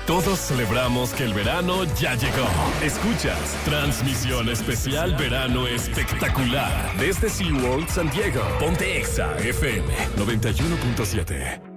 Todos celebramos que el verano ya llegó. Escuchas Transmisión Especial Verano Espectacular desde SeaWorld San Diego. Ponte Exa FM 91.7.